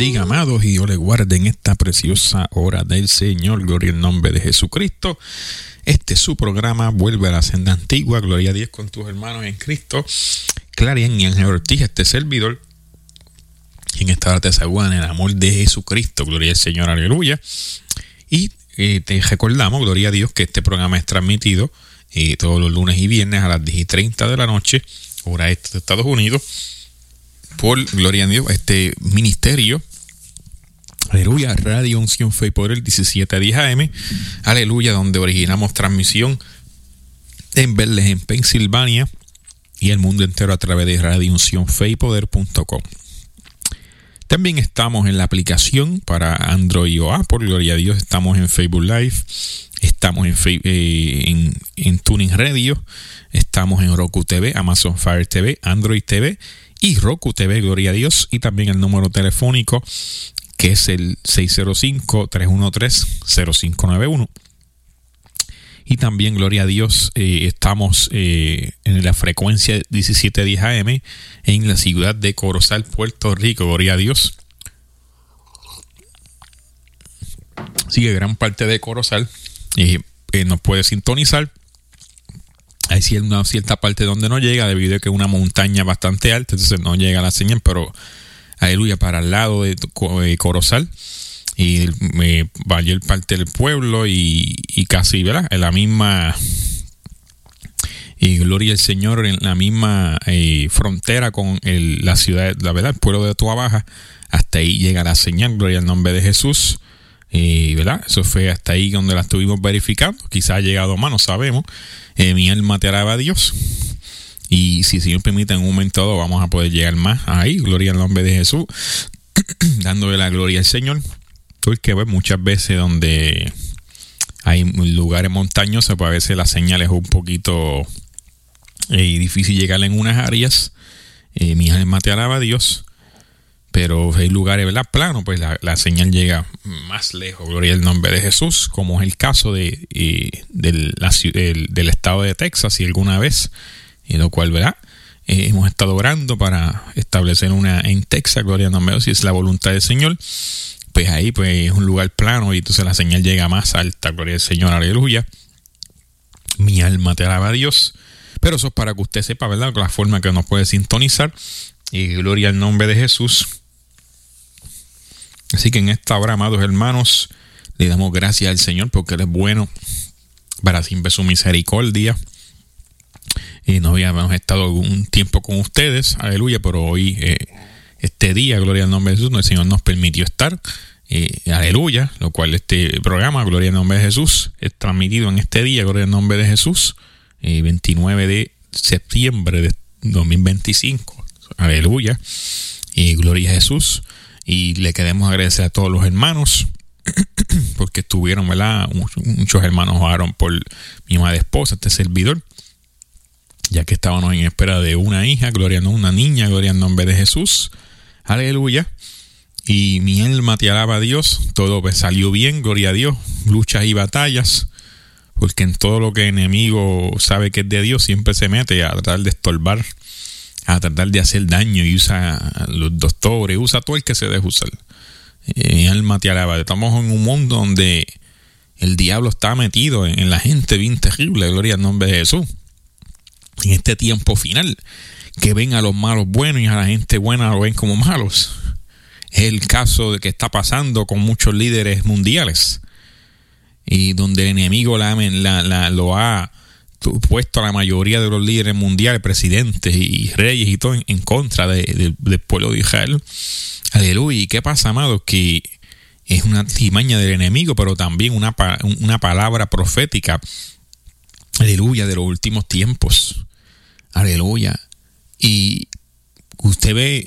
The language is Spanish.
bendiga, amados, y Dios les guarde en esta preciosa hora del Señor. Gloria al nombre de Jesucristo. Este es su programa, Vuelve a la Senda Antigua. Gloria a Dios con tus hermanos en Cristo. Clarian y Ángel Ortiz, este servidor. Y en esta hora te saludan en el amor de Jesucristo. Gloria al Señor, aleluya. Y te recordamos, gloria a Dios, que este programa es transmitido todos los lunes y viernes a las 10:30 de la noche, hora este de Estados Unidos, por, gloria a Dios, este ministerio, aleluya, Radio Unción Fe y Poder, 1710 AM, aleluya, donde originamos transmisión en Bethlehem, Pensilvania, y el mundo entero a través de radiouncionfeypoder.com. También estamos en la aplicación para Android o Apple, gloria a Dios. Estamos en Facebook Live, estamos en Tuning Radio, estamos en Roku TV, Amazon Fire TV, Android TV y Roku TV, gloria a Dios. Y también el número telefónico, que es el 605-313-0591. Y también, gloria a Dios, estamos en la frecuencia 1710 AM en la ciudad de Corozal, Puerto Rico. Gloria a Dios. Sigue gran parte de Corozal. Nos puede sintonizar. Hay una cierta parte donde no llega, debido a que es una montaña bastante alta, entonces no llega la señal, pero aleluya, para el lado de Corozal. Y mayor parte del pueblo y casi, ¿verdad? En la misma, y gloria al Señor, en la misma frontera con la ciudad, la verdad, el pueblo de Toa Baja. Hasta ahí llega la señal, gloria al nombre de Jesús, ¿verdad? Eso fue hasta ahí donde la estuvimos verificando. Quizás ha llegado más, no sabemos. Mi alma te alaba a Dios. Y si el Señor permite, en un momento dado vamos a poder llegar más ahí, gloria al nombre de Jesús, dándole la gloria al Señor. Porque muchas veces donde hay lugares montañosos, pues a veces la señal es un poquito difícil llegar en unas áreas. Mi alma te alaba a Dios. Pero hay lugares, ¿verdad?, planos, pues la señal llega más lejos. Gloria al nombre de Jesús, como es el caso del estado de Texas, y alguna vez, y lo cual, ¿verdad?, hemos estado orando para establecer una en Texas, gloria al nombre de Dios, si es la voluntad del Señor. Pues ahí pues es un lugar plano y entonces la señal llega más alta, gloria al Señor, aleluya. Mi alma te alaba a Dios. Pero eso es para que usted sepa, ¿verdad?, la forma que nos puede sintonizar. Y gloria al nombre de Jesús. Así que en esta hora, amados hermanos, le damos gracias al Señor porque Él es bueno, para siempre su misericordia. Y no habíamos estado un tiempo con ustedes, aleluya, pero hoy, este día, gloria al nombre de Jesús, el Señor nos permitió estar, aleluya, lo cual este programa, gloria al nombre de Jesús, es transmitido en este día, gloria al nombre de Jesús, 29 de septiembre de 2025, aleluya, y gloria a Jesús. Y le queremos agradecer a todos los hermanos, porque estuvieron, ¿verdad? Muchos hermanos oraron por mi madre esposa, este servidor, ya que estábamos en espera de una hija, gloria a Dios, una niña, gloria al nombre de Jesús, aleluya. Y mi alma te alaba a Dios, todo pues salió bien, gloria a Dios, luchas y batallas, porque en todo lo que el enemigo sabe que es de Dios, siempre se mete a tratar de estorbar, a tratar de hacer daño, y usa a los doctores, usa todo el que se deja usar. Mi alma te alaba. Estamos en un mundo donde el diablo está metido en la gente bien terrible, gloria al nombre de Jesús. En este tiempo final, que ven a los malos buenos y a la gente buena lo ven como malos. Es el caso de que está pasando con muchos líderes mundiales, y donde el enemigo lo ha puesto a la mayoría de los líderes mundiales, presidentes y reyes y todo en contra del pueblo de Israel. Aleluya. ¿Y qué pasa, amados? Que es una artimaña del enemigo, pero también una palabra profética, aleluya, de los últimos tiempos. Aleluya. Y usted ve